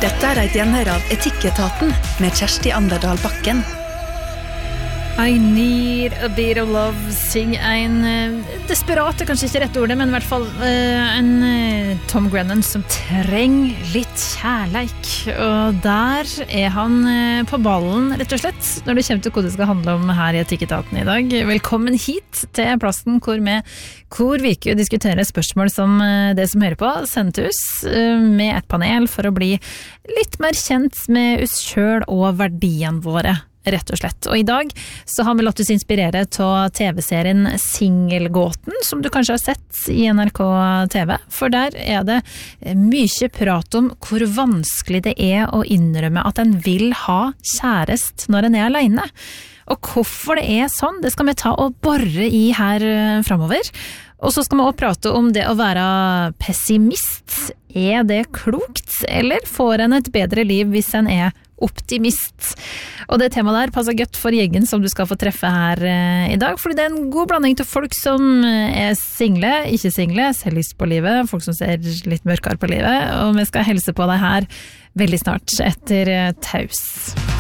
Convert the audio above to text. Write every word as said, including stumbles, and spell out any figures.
Dette er et gjenhør av Etikketaten med Kjersti Anderdal Bakken. I need a bit of love, syng en uh, desperat, er kanskje ikke rett ordet, men i hvert fall uh, en uh, Tom Grennan som trenger litt kjærleik. Og der er han uh, på ballen, rett og slett, når det kommer til hva det skal handle om her i Etikketaten i dag. Velkommen hit til plassen hvor vi hvor vi ikke diskuterer spørsmål som uh, det som hører på, send til oss uh, med et panel for å bli litt mer kjent med oss selv og verdiene våre. Rett og slett. Og i dag så har vi latt oss inspirere til T V-serien Singelgåten, som du kanskje har sett i N R K T V, for der er det mye prat om hvor vanskelig det er å innrømme at en vil ha kjærest når en er alene. Og hvorfor det er sånn, det skal vi ta og borre i her fremover. Og så skal vi også prate om det å være pessimist. Er det klokt, eller får en et bedre liv hvis en er optimist? Og det temaet der passer godt for gjengen som du skal få treffe her eh, i dag, fordi det er en god blanding til folk som er single, ikke single, ser lyst på livet, folk som ser litt mørkere på livet, og vi skal helse på deg her veldig snart etter eh, taus.